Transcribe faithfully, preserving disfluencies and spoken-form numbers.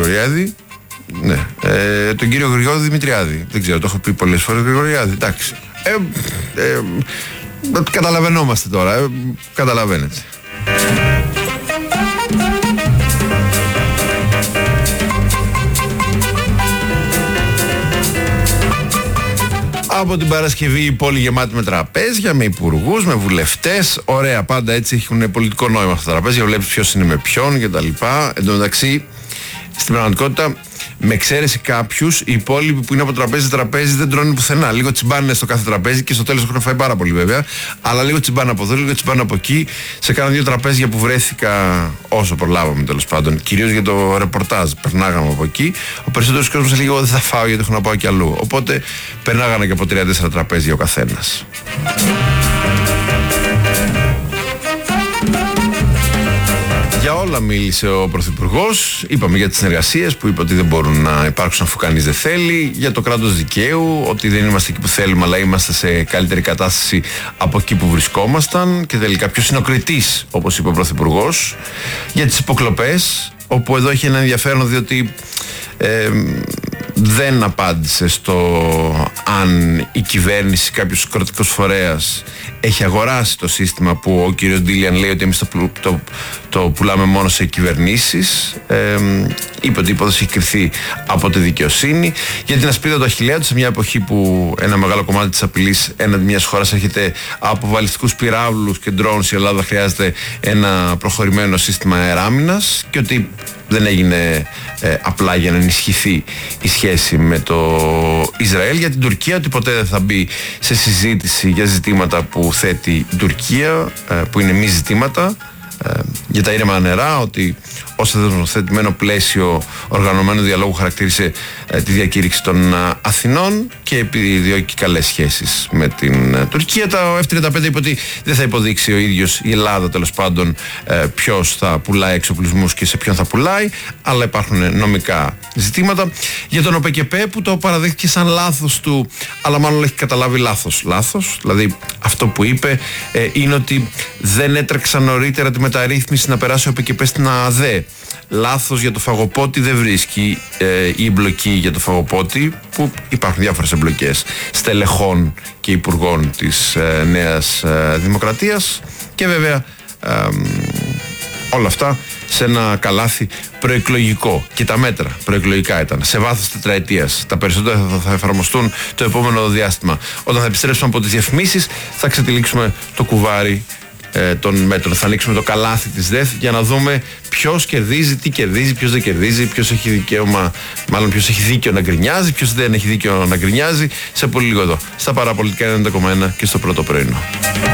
Γρηγοριάδη. Ναι. Ε, τον κύριο Γρηγόρη Δημητριάδη. Δεν ξέρω, το έχω πει πολλές φορές. Γρηγοριάδη, εντάξει. Ε, ε, καταλαβαίνόμαστε τώρα. Ε, καταλαβαίνετε. Από την Παρασκευή η πόλη γεμάτη με τραπέζια, με υπουργούς, με βουλευτές. Ωραία, πάντα έτσι έχουν πολιτικό νόημα αυτά τα τραπέζια. Βλέπεις ποιος είναι με ποιον κτλ. Εν τω μεταξύ, στην πραγματικότητα, με εξαίρεση κάποιους, οι υπόλοιποι που είναι από τραπέζι τραπέζι δεν τρώνε πουθενά. Λίγο τσιμπάνε στο κάθε τραπέζι και στο τέλος έχουν φάει πάρα πολύ βέβαια. Αλλά λίγο τσιμπάνε από εδώ, λίγο τσιμπάνε από εκεί. Σε κάνα δύο τραπέζια που βρέθηκα όσο προλάβαμε τέλος πάντων. Κυρίως για το ρεπορτάζ. Περνάγαμε από εκεί. Ο περισσότερος κόσμος έλεγε: εγώ δεν θα φάω γιατί έχω να πάω κι αλλού. Οπότε περνάγανε και από τρία τέσσερα τραπέζια ο καθένας. Για όλα μίλησε ο Πρωθυπουργός. Είπαμε για τις συνεργασίες που είπε ότι δεν μπορούν να υπάρξουν αφού κανείς δεν θέλει. Για το κράτος δικαίου, ότι δεν είμαστε εκεί που θέλουμε, αλλά είμαστε σε καλύτερη κατάσταση από εκεί που βρισκόμασταν. Και τελικά, ποιος είναι ο κριτής, όπως είπε ο Πρωθυπουργός. Για τις υποκλοπές, όπου εδώ έχει ένα ενδιαφέρον διότι ε, δεν απάντησε στο αν η κυβέρνηση, κάποιος κρατικός φορέας έχει αγοράσει το σύστημα που ο κύριος Ντίλιαν λέει ότι εμείς το, το, το πουλάμε μόνο σε κυβερνήσεις. Ε, είπε ότι η υπόθεση έχει κρυφθεί από τη δικαιοσύνη. Για την ασπίδα του Αχιλλέα του, σε μια εποχή που ένα μεγάλο κομμάτι της απειλής έναντι μιας χώρας έρχεται από βαλιστικούς πυράβλους και drones, η Ελλάδα χρειάζεται ένα προχωρημένο σύστημα αεράμινας και ότι δεν έγινε ε, απλά για να ενισχυθεί η σχέση με το Ισραήλ. Για την Τουρκία, ότι ποτέ δεν θα μπει σε συζήτηση για ζητήματα που θέτει η Τουρκία, ε, που είναι μη ζητήματα. Ε, για τα ήρεμα νερά, ότι ως θεσμοθετημένο πλαίσιο οργανωμένου διαλόγου χαρακτήρισε ε, τη διακήρυξη των ε, Αθηνών και επιδιώκει καλές σχέσεις με την ε, Τουρκία. Το εφ τριάντα πέντε είπε ότι δεν θα υποδείξει ο ίδιος, η Ελλάδα τέλος πάντων, ε, ποιος θα πουλάει εξοπλισμούς και σε ποιον θα πουλάει, αλλά υπάρχουν νομικά ζητήματα. Για τον ΟΠΕΚΕΠΕ, που το παραδέχτηκε σαν λάθος του, αλλά μάλλον έχει καταλάβει λάθος. Λάθος, δηλαδή αυτό που είπε ε, είναι ότι δεν έτρεξαν νωρίτερα τη μεταρρύθμιση να περάσει ο ΟΠΕΚΕΠΕ στην ΑΔΕ. Λάθος για το φαγοπότη δεν βρίσκει ε, η εμπλοκή για το φαγοπότη, που υπάρχουν διάφορες εμπλοκές στελεχών και υπουργών της ε, Νέας ε, Δημοκρατίας και βέβαια ε, όλα αυτά σε ένα καλάθι προεκλογικό. Και τα μέτρα προεκλογικά ήταν σε βάθος τετραετίας. Τα περισσότερα θα, θα εφαρμοστούν το επόμενο διάστημα. Όταν θα επιστρέψουμε από τις διαφημίσεις, θα ξετυλίξουμε το κουβάρι ε, των μέτρων. Θα ανοίξουμε το καλάθι της ΔΕΘ για να δούμε ποιος κερδίζει, τι κερδίζει, ποιος δεν κερδίζει, ποιος έχει δικαίωμα, μάλλον ποιος έχει δίκιο να γκρινιάζει, ποιος δεν έχει δίκιο να γκρινιάζει. Σε πολύ λίγο εδώ, στα Παραπολιτικά ενενήντα κόμμα ένα και στο Πρώτο Πρωινό.